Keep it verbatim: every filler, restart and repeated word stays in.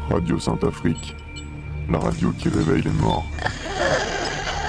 Radio Sainte-Afrique, la radio qui réveille les morts.